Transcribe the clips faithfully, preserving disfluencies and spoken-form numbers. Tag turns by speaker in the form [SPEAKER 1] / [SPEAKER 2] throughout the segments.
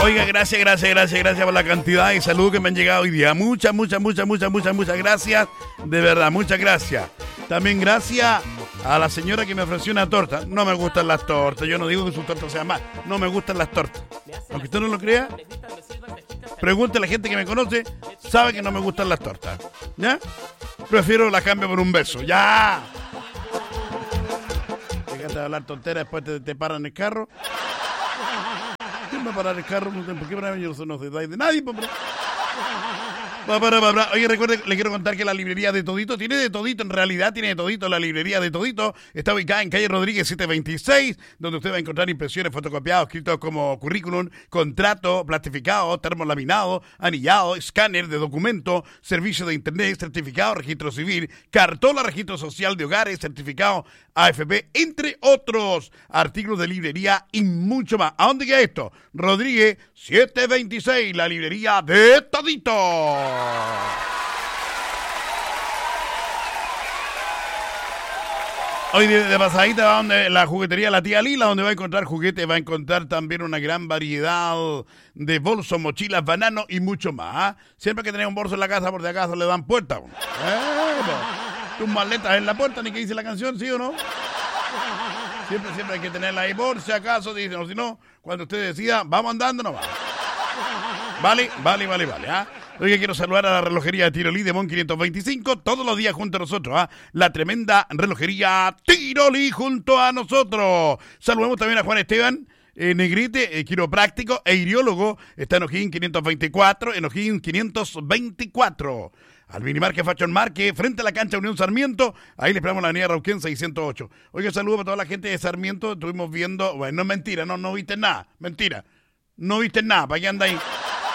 [SPEAKER 1] Oiga, gracias, gracias, gracias, gracias por la cantidad de saludos que me han llegado hoy día. Muchas, muchas, muchas, muchas, muchas, muchas gracias. De verdad, muchas gracias. También gracias a la señora que me ofreció una torta. No me gustan las tortas. Yo no digo que su torta sea mal. No me gustan las tortas. Aunque usted no lo crea, pregunte a la gente que me conoce, sabe que no me gustan las tortas. ¿Ya? Prefiero la cambio por un beso. ¡Ya! Déjate de hablar tonteras, después te, te paran el carro. ¿Quién va a parar el carro? ¿Por qué para mí yo no sé de nadie? Hombre. Oye, recuerde, le quiero contar que la librería de Todito tiene de todito, en realidad tiene de todito. La librería de Todito está ubicada en calle Rodríguez setecientos veintiséis, donde usted va a encontrar impresiones, fotocopiados, escritos como currículum, contrato, plastificado, termolaminado, anillado, escáner de documento, servicio de internet, certificado, registro civil, cartola, registro social de hogares, certificado A F P, entre otros artículos de librería y mucho más. ¿A dónde queda esto? Rodríguez setecientos veintiséis, la librería de Todito. Hoy de, de pasadita va donde la juguetería La Tía Lila, donde va a encontrar juguetes, va a encontrar también una gran variedad de bolsos, mochilas, bananos y mucho más. ¿eh? Siempre que tenés un bolso en la casa, por si acaso le dan puerta. ¿Eh? Tus maletas en la puerta, ni que dice la canción, ¿sí o no? Siempre, siempre hay que tenerla ahí por si acaso, dicen, o si no, cuando usted decida, vamos andando, no va. Vale, vale, vale, vale, ¿ah? ¿eh? Hoy quiero saludar a la relojería de Tirolí de Mon quinientos veinticinco, todos los días junto a nosotros, ¿ah? ¿eh? La tremenda relojería Tirolí junto a nosotros. Saludamos también a Juan Esteban eh, Negrete, eh, quiropráctico e iriólogo, está en O'Higgins quinientos veinticuatro, en O'Higgins quinientos veinticuatro. Al Minimarket Fashion Market, frente a la cancha Unión Sarmiento, ahí le esperamos la avenida Rauquén seiscientos ocho. Oiga, saludo para toda la gente de Sarmiento, estuvimos viendo, bueno, no es mentira, no, no viste nada, mentira, no viste nada, ¿para qué anda ahí?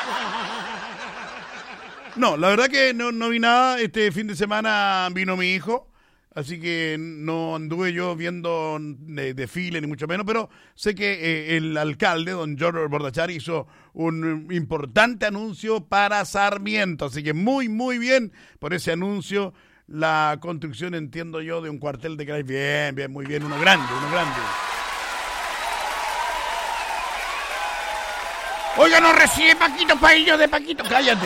[SPEAKER 1] No, la verdad que no, no vi nada. Este fin de semana vino mi hijo, así que no anduve yo viendo de, desfile ni mucho menos, pero sé que eh, el alcalde, don George Bordachar, hizo un importante anuncio para Sarmiento, así que muy, muy bien por ese anuncio. La construcción, entiendo yo, de un cuartel de Cray, bien, bien, muy bien, uno grande, uno grande. Oiga, no recibe Paquito Paillo de Paquito, cállate.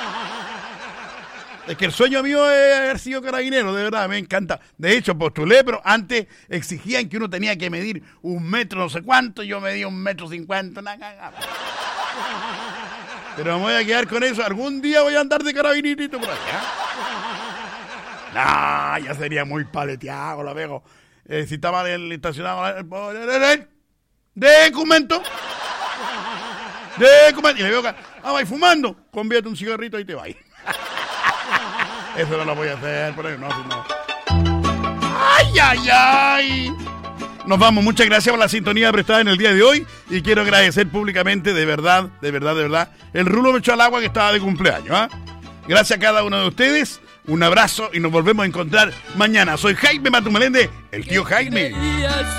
[SPEAKER 1] Es que el sueño mío es haber sido carabinero, de verdad, me encanta. De hecho, postulé, pero antes exigían que uno tenía que medir un metro no sé cuánto, yo medía un metro cincuenta, nada. Pero me voy a quedar con eso, algún día voy a andar de carabinerito por allá. Nah, ya sería muy paleteado, lo veo. Eh, si estaba el estacionado, documento. Documento. Y le veo que, ah, vais fumando, convierte un cigarrito y te vais. Eso no lo voy a hacer, por ahí no, no. ¡Ay, ay, ay! Nos vamos, muchas gracias por la sintonía prestada en el día de hoy y quiero agradecer públicamente, de verdad, de verdad, de verdad, el Rulo me echó al agua que estaba de cumpleaños, ¿ah? ¿eh? Gracias a cada uno de ustedes, un abrazo y nos volvemos a encontrar mañana. Soy Jaime Matumelende, el tío Jaime.